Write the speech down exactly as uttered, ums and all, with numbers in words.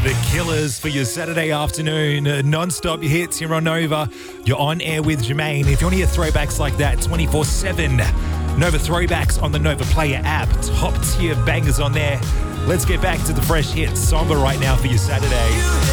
The Killers for your Saturday afternoon. Uh, non-stop hits here on Nova. You're on air with Jermaine. If you want to hear throwbacks like that twenty-four seven, Nova Throwbacks on the Nova Player app. Top tier bangers on there. Let's get back to the fresh hits. Somber right now for your Saturday.